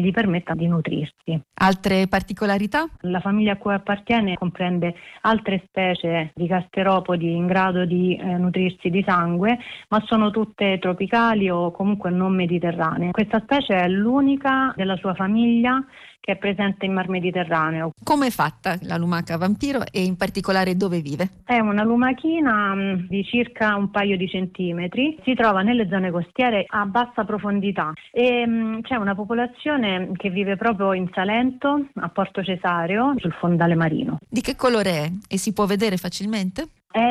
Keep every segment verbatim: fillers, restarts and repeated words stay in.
gli permetta di nutrirsi. Altre particolarità? La famiglia a cui appartiene comprende altre specie di gasteropodi in grado di eh, nutrirsi di sangue, ma sono tutte tropicali o comunque non mediterranee. Questa specie è l'unica della sua famiglia che è presente in Mar Mediterraneo. Come è fatta la lumaca vampiro e in particolare dove vive? È una lumachina mh, di circa un paio di centimetri, si trova nelle zone costiere a bassa profondità e mh, c'è una popolazione che vive proprio in Salento, a Porto Cesareo, sul fondale marino. Di che colore è e si può vedere facilmente?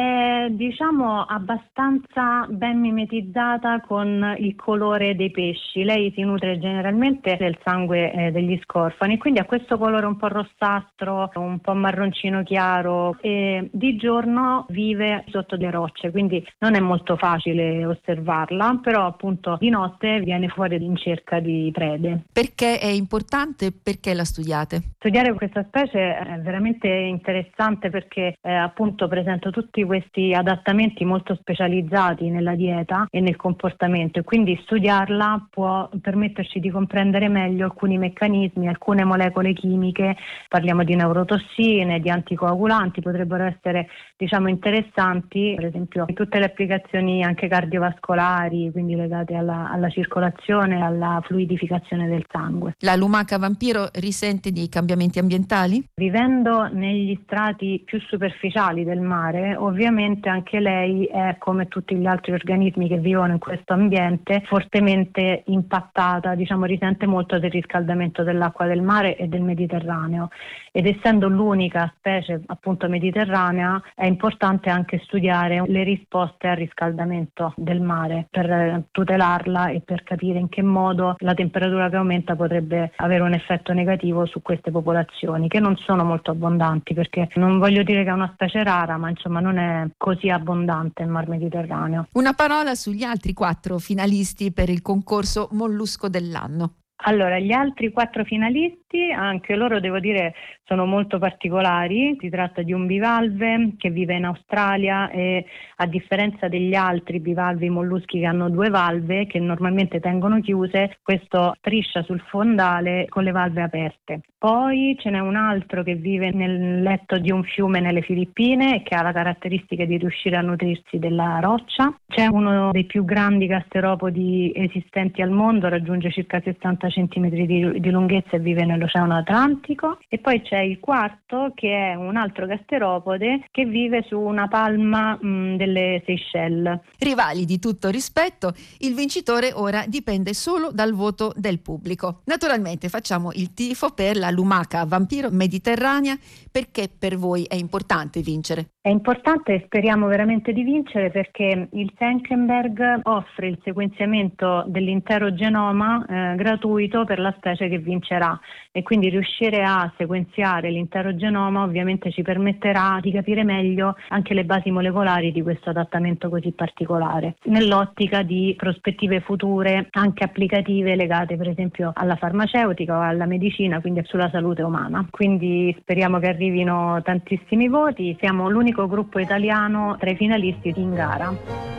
È diciamo abbastanza ben mimetizzata con il colore dei pesci. Lei si nutre generalmente del sangue eh, degli scorfani, quindi ha questo colore un po' rossastro, un po' marroncino chiaro e di giorno vive sotto le rocce, quindi non è molto facile osservarla, però appunto di notte viene fuori in cerca di prede. Perché è importante? Perché la studiate? Studiare questa specie è veramente interessante perché eh, appunto presenta tutti questi adattamenti molto specializzati nella dieta e nel comportamento e quindi studiarla può permetterci di comprendere meglio alcuni meccanismi, alcune molecole chimiche, parliamo di neurotossine, di anticoagulanti, potrebbero essere diciamo interessanti, per esempio tutte le applicazioni anche cardiovascolari, quindi legate alla, alla circolazione, alla fluidificazione del sangue. La lumaca vampiro risente di cambiamenti ambientali? Vivendo negli strati più superficiali del mare, ovviamente anche lei è, come tutti gli altri organismi che vivono in questo ambiente, fortemente impattata, diciamo risente molto del riscaldamento dell'acqua del mare e del Mediterraneo ed essendo l'unica specie appunto mediterranea è importante anche studiare le risposte al riscaldamento del mare per tutelarla e per capire in che modo la temperatura che aumenta potrebbe avere un effetto negativo su queste popolazioni che non sono molto abbondanti, perché non voglio dire che è una specie rara, ma insomma non è così abbondante il Mar Mediterraneo. Una parola sugli altri quattro finalisti per il concorso Mollusco dell'anno. Allora, gli altri quattro finalisti, anche loro devo dire sono molto particolari. Si tratta di un bivalve che vive in Australia e a differenza degli altri bivalvi molluschi che hanno due valve che normalmente tengono chiuse, questo striscia sul fondale con le valve aperte. Poi ce n'è un altro che vive nel letto di un fiume nelle Filippine e che ha la caratteristica di riuscire a nutrirsi della roccia. C'è uno dei più grandi gasteropodi esistenti al mondo, raggiunge circa sessanta centimetri di, di lunghezza e vive nell'Oceano Atlantico. E poi c'è il quarto che è un altro gasteropode che vive su una palma mh, delle Seychelles. Rivali di tutto rispetto, il vincitore ora dipende solo dal voto del pubblico. Naturalmente facciamo il tifo per la lumaca vampiro mediterranea, perché per voi è importante vincere. È importante e speriamo veramente di vincere perché il Senckenberg offre il sequenziamento dell'intero genoma eh, gratuito per la specie che vincerà e quindi riuscire a sequenziare l'intero genoma ovviamente ci permetterà di capire meglio anche le basi molecolari di questo adattamento così particolare, nell'ottica di prospettive future anche applicative legate per esempio alla farmaceutica o alla medicina, quindi sulla salute umana. Quindi speriamo che arrivino tantissimi voti, siamo l'unico gruppo italiano tra i finalisti in gara.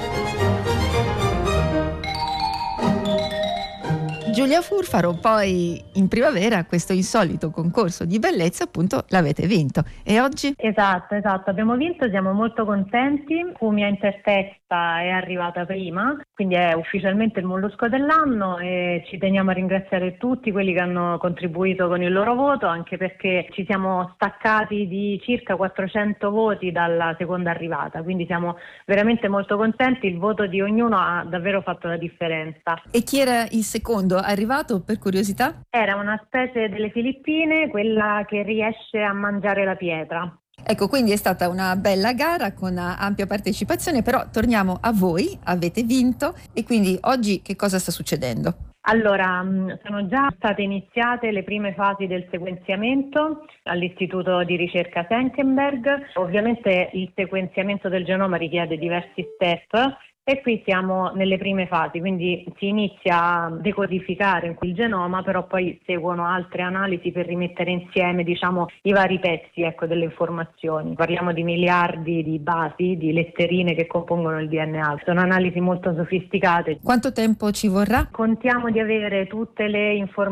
Giulia Furfaro, poi in primavera questo insolito concorso di bellezza appunto l'avete vinto e oggi? Esatto, esatto, abbiamo vinto, siamo molto contenti. Fumia Intertesta è arrivata prima, quindi è ufficialmente il mollusco dell'anno e ci teniamo a ringraziare tutti quelli che hanno contribuito con il loro voto, anche perché ci siamo staccati di circa quattrocento voti dalla seconda arrivata, quindi siamo veramente molto contenti, il voto di ognuno ha davvero fatto la differenza. E chi era il secondo arrivato, per curiosità? Era una specie delle Filippine, quella che riesce a mangiare la pietra. Ecco, quindi è stata una bella gara con ampia partecipazione, però torniamo a voi, avete vinto e quindi oggi che cosa sta succedendo? Allora, sono già state iniziate le prime fasi del sequenziamento all'Istituto di Ricerca Senckenberg. Ovviamente il sequenziamento del genoma richiede diversi step e qui siamo nelle prime fasi, quindi si inizia a decodificare il genoma, però poi seguono altre analisi per rimettere insieme, diciamo, i vari pezzi, ecco, delle informazioni. Parliamo di miliardi di basi, di letterine che compongono il D N A. Sono analisi molto sofisticate. Quanto tempo ci vorrà? Contiamo di avere tutte le informazioni